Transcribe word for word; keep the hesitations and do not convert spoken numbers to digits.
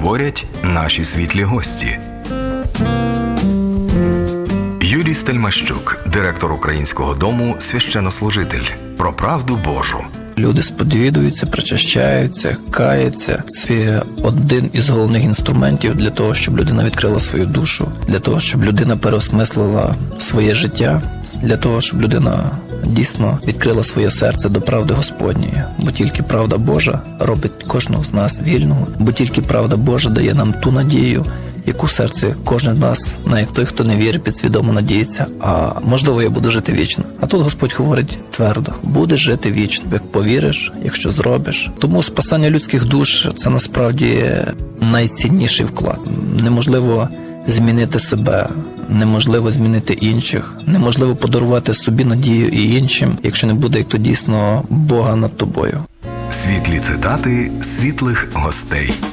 говорять наші світлі гості. Юрій Стельмащук, директор Українського дому «Священнослужитель». Про правду Божу. Люди сповідуються, причащаються, каються. Це один із головних інструментів для того, щоб людина відкрила свою душу, для того, щоб людина переосмислила своє життя, для того, щоб людина дійсно відкрила своє серце до правди Господньої. Бо тільки правда Божа робить кожного з нас вільного, бо тільки правда Божа дає нам ту надію, яку в серці кожен з нас, навіть той, хто не вірить, підсвідомо надіється, а можливо я буду жити вічно. А тут Господь говорить твердо: будеш жити вічно, як повіриш, якщо зробиш. Тому спасання людських душ – це насправді найцінніший вклад. Неможливо змінити себе, неможливо змінити інших, неможливо подарувати собі надію і іншим, якщо не буде, як то дійсно, Бога над тобою. Світлі цитати світлих гостей.